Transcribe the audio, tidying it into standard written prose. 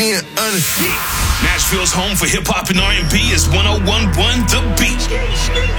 being honest. Nashville's home for hip hop and R&B is 101.1 The Beat.